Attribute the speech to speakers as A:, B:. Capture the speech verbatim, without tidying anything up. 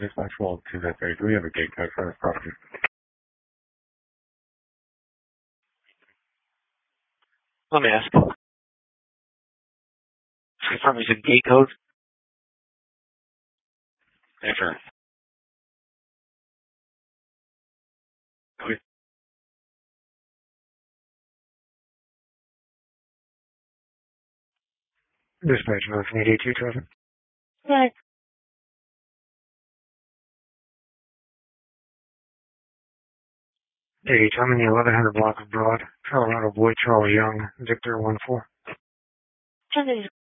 A: Dispatch Wall to that area. Do we have a gate code for this property?
B: Let me ask. Confirm is a gate code? Yes, sir. Okay.
A: Dispatch North eighty-two traffic.
B: Right.
A: Hey, I'm in the eleven hundred block of Broad, Colorado Boy Charlie Young, Victor one four.
B: ten days